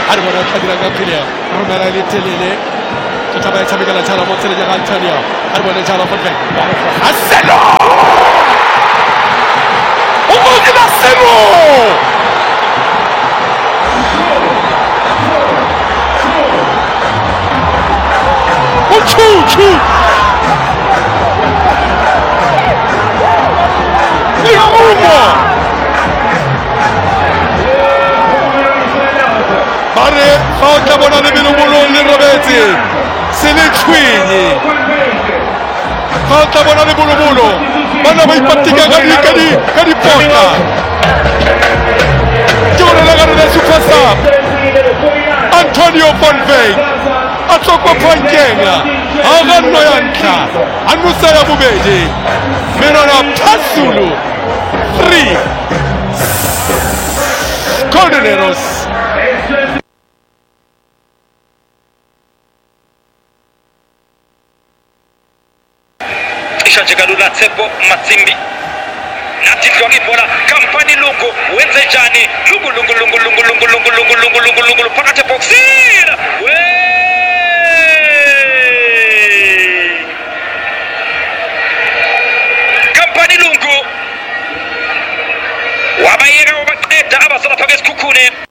arbona kadira gapilia romera litelele tutaba chamigala chala motele jaga Antonio arbona chala fotbe Marcelo umoja Marcelo Chu Mare falta buona nemmeno Bologna Rovetti se ne twigli falta buona nemmeno Bolo vanno a partire cadi porta giocano la gara del superstar Antonio Bonvey atoko pankenga aganno yanka anusaya bubeji menona pasulu 3 Corneros Gadula Tsepo Matsimbi Natitwa Ibola Kampani Lungu Wenze Jani Lungu Pakate Boxir Kampani Lungu Wabayera Wabakreta Abasala Pages Kukune